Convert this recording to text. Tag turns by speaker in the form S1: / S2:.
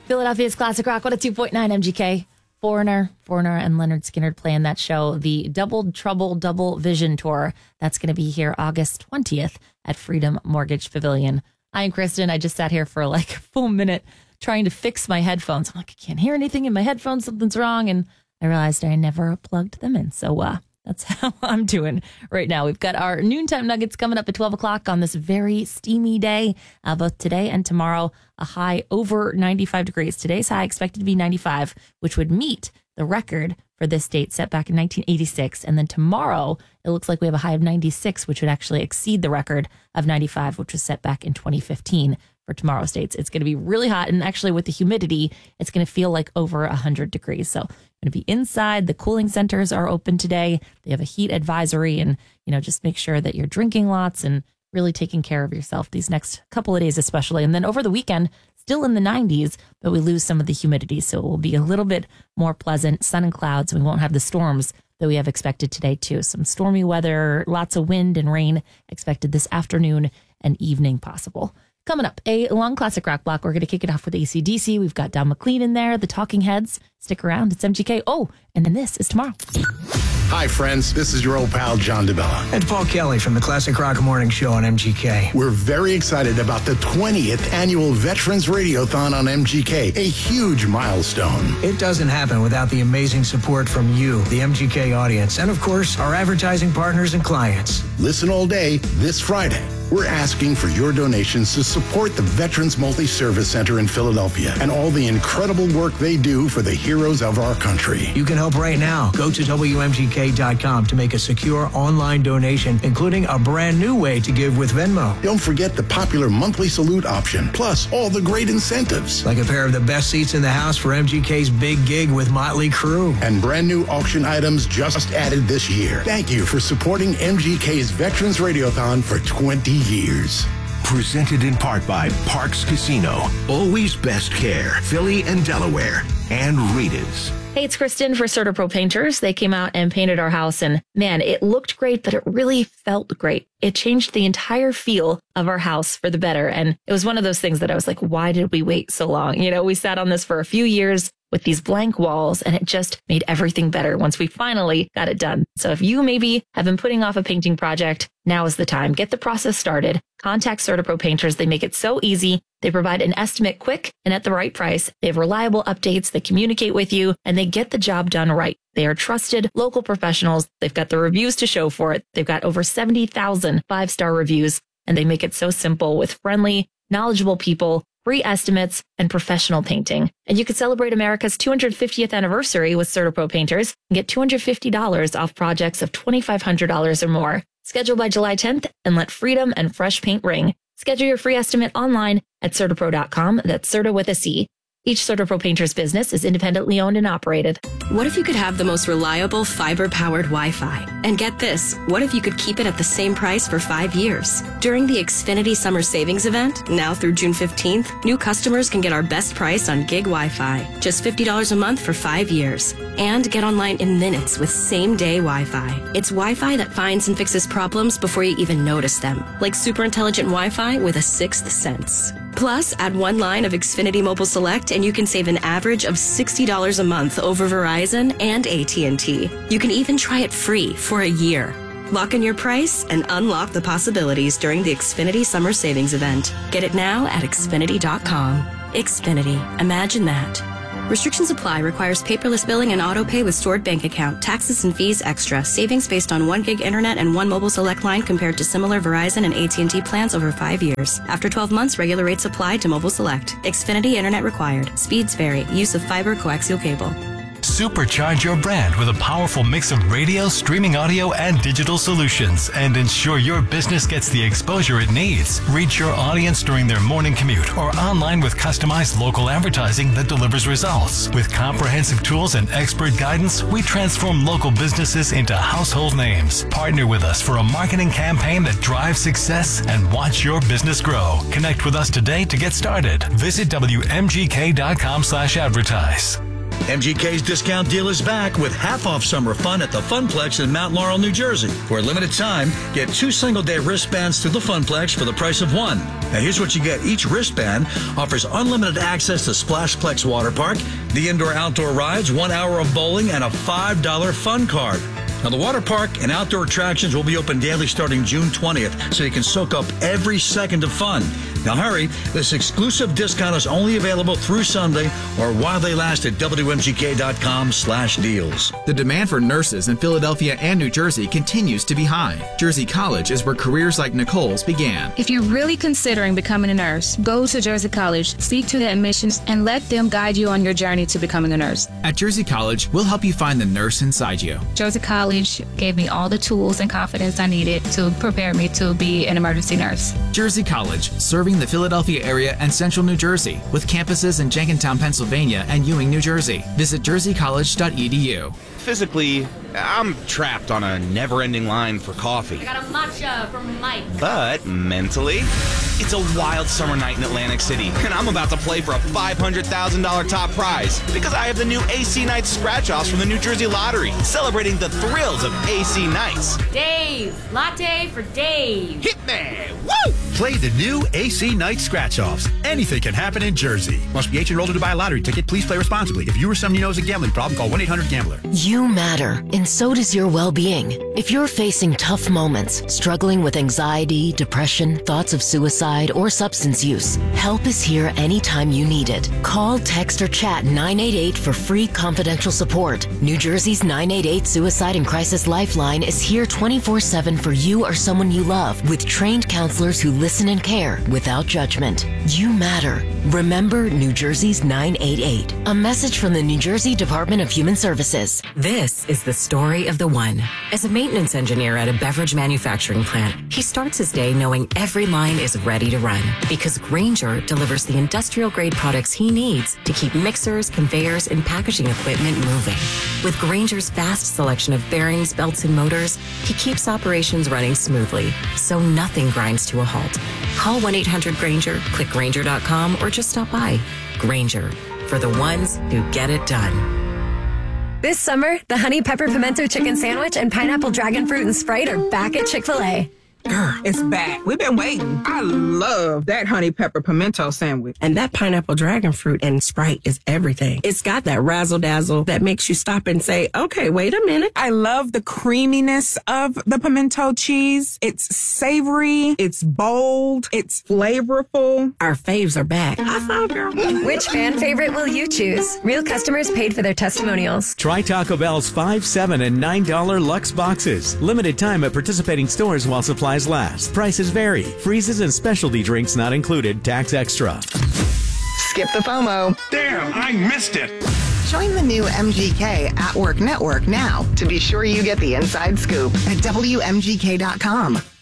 S1: Philadelphia's Classic Rock, 102.9 MGK. Foreigner, and Leonard Skinner playing that show, the Double Trouble Double Vision Tour. That's going to be here August 20th at Freedom Mortgage Pavilion. I'm Kristen. I just sat here for like a full minute trying to fix my headphones. I'm like, I can't hear anything in my headphones. Something's wrong. And I realized I never plugged them in. So that's how I'm doing right now. We've got our noontime nuggets coming up at 12 o'clock on this very steamy day, both today and tomorrow. A high over 95 degrees. Today's high expected to be 95, which would meet the record for this date set back in 1986. And then tomorrow, it looks like we have a high of 96, which would actually exceed the record of 95, which was set back in 2015 for tomorrow's dates. It's going to be really hot. And actually with the humidity, it's going to feel like over 100 degrees. So going to be inside. The cooling centers are open today. They have a heat advisory, and, just make sure that you're drinking lots and really taking care of yourself these next couple of days, especially. And then over the weekend, still in the 90s, but we lose some of the humidity. So it will be a little bit more pleasant, sun and clouds. And we won't have the storms that we have expected today too. Some stormy weather, lots of wind and rain expected this afternoon and evening possible. Coming up, a long classic rock block. We're going to kick it off with AC/DC. We've got Don McLean in there, the Talking Heads. Stick around. It's MGK. Oh, and then this is tomorrow.
S2: Hi, friends. This is your old pal, John DeBella.
S3: And Paul Kelly from the Classic Rock Morning Show on MGK.
S2: We're very excited about the 20th annual Veterans Radiothon on MGK, a huge milestone.
S3: It doesn't happen without the amazing support from you, the MGK audience, and of course, our advertising partners and clients.
S2: Listen all day this Friday. We're asking for your donations to support the Veterans Multi-Service Center in Philadelphia and all the incredible work they do for the heroes of our country.
S3: You can help right now. Go to WMGK.com to make a secure online donation, including a brand new way to give with Venmo.
S2: Don't forget the popular monthly salute option, plus all the great incentives.
S3: Like a pair of the best seats in the house for MGK's big gig with Motley Crue.
S2: And brand new auction items just added this year. Thank you for supporting MGK's Veterans Radiothon for 20 years.
S4: Presented in part by Parks Casino, Always Best Care, Philly and Delaware, and Rita's.
S1: Hey, it's Kristen for CertaPro Painters. They came out and painted our house, and man, it looked great, but it really felt great. It changed the entire feel of our house for the better. And it was one of those things that I was like, why did we wait so long? We sat on this for a few years with these blank walls, and it just made everything better once we finally got it done. So if you maybe have been putting off a painting project, now is the time. Get the process started. Contact CertaPro Painters. They make it so easy. They provide an estimate quick and at the right price. They have reliable updates. They communicate with you, and they get the job done right. They are trusted local professionals. They've got the reviews to show for it. They've got over 70,000 five-star reviews, and they make it so simple with friendly, knowledgeable people, free estimates, and professional painting. And you could celebrate America's 250th anniversary with CertaPro Painters and get $250 off projects of $2,500 or more. Schedule by July 10th and let freedom and fresh paint ring. Schedule your free estimate online at CertaPro.com. That's Certa with a C. Each CertaPro Painters business is independently owned and operated.
S5: What if you could have the most reliable fiber-powered Wi-Fi? And get this, what if you could keep it at the same price for 5 years? During the Xfinity Summer Savings Event, now through June 15th, new customers can get our best price on gig Wi-Fi, just $50 a month for 5 years. And get online in minutes with same-day Wi-Fi. It's Wi-Fi that finds and fixes problems before you even notice them, like super intelligent Wi-Fi with a sixth sense. Plus, add one line of Xfinity Mobile Select and you can save an average of $60 a month over Verizon and AT&T. You can even try it free for a year. Lock in your price and unlock the possibilities during the Xfinity Summer Savings Event. Get it now at Xfinity.com. Xfinity. Imagine that. Restrictions apply. Requires paperless billing and auto pay with stored bank account. Taxes and fees extra. Savings based on 1 gig internet and 1 mobile select line compared to similar Verizon and AT&T plans over 5 years. After 12 months, regular rates apply to mobile select. Xfinity internet required. Speeds vary. Use of fiber coaxial cable.
S6: Supercharge your brand with a powerful mix of radio, streaming audio, and digital solutions, and ensure your business gets the exposure it needs. Reach your audience during their morning commute or online with customized local advertising that delivers results. With comprehensive tools and expert guidance, we transform local businesses into household names. Partner with us for a marketing campaign that drives success and watch your business grow. Connect with us today to get started. Visit WMGK.com/advertise.
S7: MGK's discount deal is back with half-off summer fun at the Funplex in Mount Laurel, New Jersey. For a limited time, get 2 single-day wristbands through the Funplex for the price of 1. Now, here's what you get. Each wristband offers unlimited access to Splashplex Water Park, the indoor-outdoor rides, 1 hour of bowling, and a $5 fun card. Now, the water park and outdoor attractions will be open daily starting June 20th, so you can soak up every second of fun. Now, hurry. This exclusive discount is only available through Sunday or while they last at WMGK.com/deals.
S8: The demand for nurses in Philadelphia and New Jersey continues to be high. Jersey College is where careers like Nicole's began.
S9: If you're really considering becoming a nurse, go to Jersey College, speak to the admissions, and let them guide you on your journey to becoming a nurse.
S8: At Jersey College, we'll help you find the nurse inside you.
S9: Jersey College gave me all the tools and confidence I needed to prepare me to be an emergency nurse.
S8: Jersey College, serving the Philadelphia area and central New Jersey, with campuses in Jenkintown, Pennsylvania and Ewing, New Jersey. Visit jerseycollege.edu.
S10: Physically, I'm trapped on a never-ending line for coffee.
S1: I got a matcha from Mike.
S10: But mentally, it's a wild summer night in Atlantic City, and I'm about to play for a $500,000 top prize because I have the new AC Nights scratch-offs from the New Jersey Lottery, celebrating the thrills of AC Nights.
S1: Dave, latte for Dave.
S10: Hit me! Woo!
S11: Play the new AC Night Scratch-Offs. Anything can happen in Jersey. Must be 18 years old to buy a lottery ticket. Please play responsibly. If you or someone you know has a gambling problem, call 1-800-GAMBLER.
S12: You matter, and so does your well-being. If you're facing tough moments, struggling with anxiety, depression, thoughts of suicide, or substance use, help is here anytime you need it. Call, text, or chat 988 for free confidential support. New Jersey's 988 Suicide and Crisis Lifeline is here 24/7 for you or someone you love, with trained counselors who listen and care without judgment. You matter. Remember New Jersey's 988. A message from the New Jersey Department of Human Services.
S13: This is the story of the one. As a maintenance engineer at a beverage manufacturing plant, he starts his day knowing every line is ready to run because Grainger delivers the industrial-grade products he needs to keep mixers, conveyors, and packaging equipment moving. With Grainger's vast selection of bearings, belts, and motors, he keeps operations running smoothly, so nothing grinds to a halt. Call 1-800-GRAINGER, click Grainger.com, or just stop by. Grainger, for the ones who get it done.
S14: This summer, the Honey Pepper Pimento Chicken Sandwich and Pineapple Dragon Fruit and Sprite are back at Chick-fil-A.
S15: Girl, it's back. We've been waiting. I love that honey pepper pimento sandwich.
S16: And that pineapple dragon fruit and Sprite is everything. It's got that razzle dazzle that makes you stop and say, okay, wait a minute.
S15: I love the creaminess of the pimento cheese. It's savory. It's bold. It's flavorful.
S16: Our faves are back. I found girl.
S14: Which fan favorite will you choose? Real customers paid for their testimonials.
S17: Try Taco Bell's $5, $7, and $9 Lux boxes. Limited time at participating stores while supplies last. Prices vary. Freezes and specialty drinks not included. Tax extra.
S18: Skip the FOMO.
S4: Damn, I missed it.
S18: Join the new MGK At Work Network now to be sure you get the inside scoop at WMGK.com.